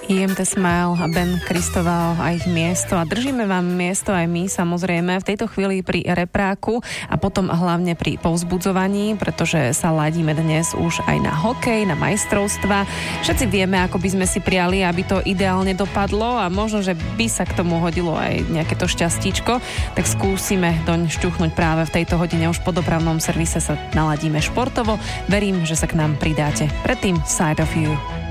IMT Smile a Ben Kristoval a ich miesto a držíme vám miesto aj my samozrejme v tejto chvíli pri repráku a potom hlavne pri povzbudzovaní, pretože sa ladíme dnes už aj na hokej, na majstrovstva. Všetci vieme, ako by sme si priali, aby to ideálne dopadlo a možno, že by sa k tomu hodilo aj nejaké to šťastíčko, tak skúsime doň šťuchnúť práve v tejto hodine. Už po dopravnom servise sa naladíme športovo. Verím, že sa k nám pridáte. Predtým Side of You.